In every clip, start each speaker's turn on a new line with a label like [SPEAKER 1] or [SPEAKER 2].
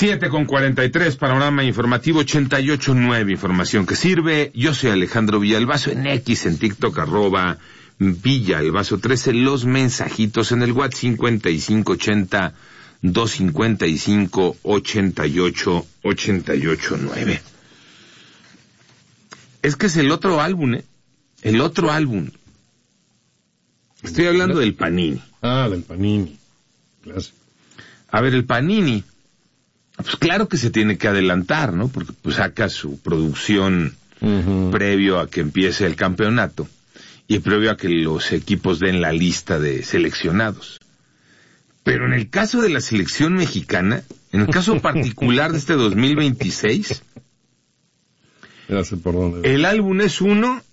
[SPEAKER 1] 7:43, panorama informativo 88.9, información que sirve. Yo soy Alejandro Villalbazo, en X, en TikTok, @Villalbazo13, los mensajitos en el WhatsApp 5580-255-88-889. Es que es el otro álbum, el otro álbum. Estoy hablando del Panini.
[SPEAKER 2] Ah, del Panini. Clásico.
[SPEAKER 1] A ver, el Panini, pues claro que se tiene que adelantar, ¿no? Porque pues saca su producción previo a que empiece el campeonato y previo a que los equipos den la lista de seleccionados. Pero en el caso de la selección mexicana, en el caso particular de este 2026,
[SPEAKER 2] ya sé por dónde.
[SPEAKER 1] El álbum es uno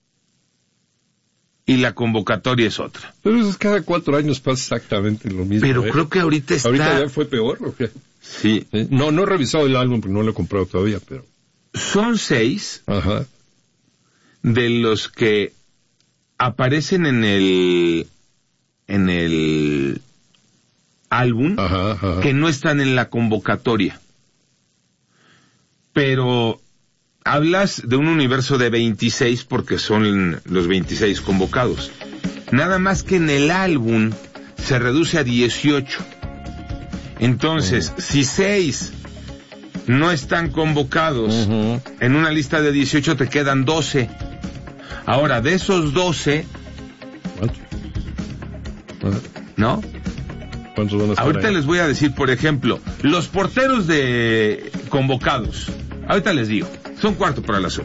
[SPEAKER 1] y la convocatoria es otra.
[SPEAKER 2] Pero eso es cada 4 años pasa exactamente lo mismo.
[SPEAKER 1] Pero creo que ahorita está...
[SPEAKER 2] ¿Ahorita ya fue peor o qué?
[SPEAKER 1] Sí.
[SPEAKER 2] No he revisado el álbum porque no lo he comprado todavía, pero...
[SPEAKER 1] Son 6
[SPEAKER 2] Ajá.
[SPEAKER 1] de los que aparecen en el álbum,
[SPEAKER 2] ajá.
[SPEAKER 1] que no están en la convocatoria. Pero hablas de un universo de 26 porque son los 26 convocados. Nada más que en el álbum se reduce a 18. Entonces, si 6 no están convocados en una lista de 18, te quedan 12. Ahora, de esos 12... ¿No?
[SPEAKER 2] ¿Cuántos van a estar
[SPEAKER 1] ahorita
[SPEAKER 2] ahí?
[SPEAKER 1] Les voy a decir, por ejemplo, los porteros de convocados. Ahorita les digo, son 7:45.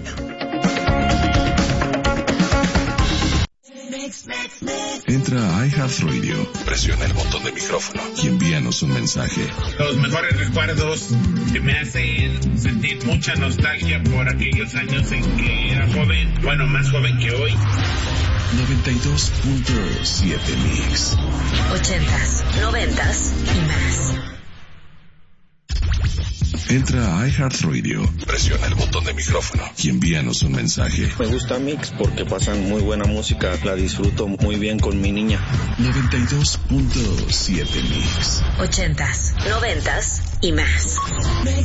[SPEAKER 3] Entra a iHeartRadio, presiona el botón de micrófono y envíanos un mensaje.
[SPEAKER 4] Los mejores recuerdos que me hacen sentir mucha nostalgia por aquellos años en que era joven, bueno, más joven que hoy.
[SPEAKER 3] 92.7 Mix.
[SPEAKER 5] 80s, 90s y más.
[SPEAKER 3] Entra a iHeartRadio, presiona el botón de micrófono y envíanos un mensaje.
[SPEAKER 6] Me gusta Mix porque pasan muy buena música, la disfruto muy bien con mi niña.
[SPEAKER 3] 92.7 Mix.
[SPEAKER 5] 80s, 90s y más.